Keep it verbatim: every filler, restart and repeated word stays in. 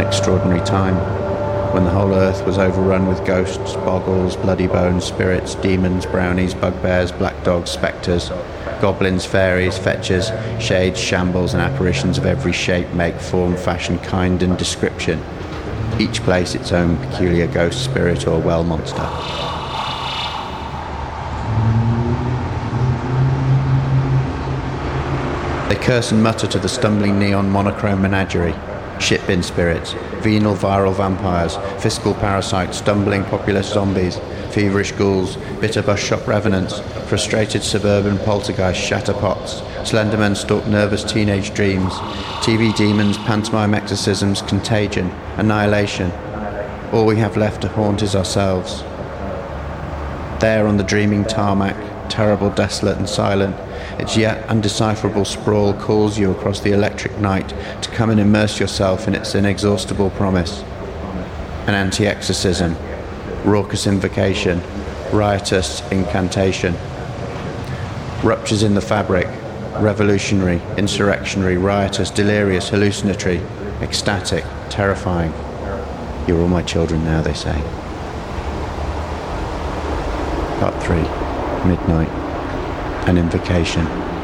extraordinary time, when the whole earth was overrun with ghosts, boggles, bloody bones, spirits, demons, brownies, bugbears, black dogs, spectres, goblins, fairies, fetchers, shades, shambles, and apparitions of every shape, make, form, fashion, kind, and description, each place its own peculiar ghost, spirit, or well monster. They curse and mutter to the stumbling neon monochrome menagerie, shitbin spirits, venal viral vampires, fiscal parasites, stumbling populist zombies, feverish ghouls, bitter bus shop revenants, frustrated suburban poltergeist shatterpots, Slendermen stalk nervous teenage dreams, T V demons, pantomime exorcisms, contagion, annihilation. All we have left to haunt is ourselves. There on the dreaming tarmac, terrible, desolate and silent, its yet undecipherable sprawl calls you across the electric night to come and immerse yourself in its inexhaustible promise. An anti-exorcism, raucous invocation, riotous incantation. Ruptures in the fabric, revolutionary, insurrectionary, riotous, delirious, hallucinatory, ecstatic, terrifying. You're all my children now, they say. Part three, Midnight. An invocation.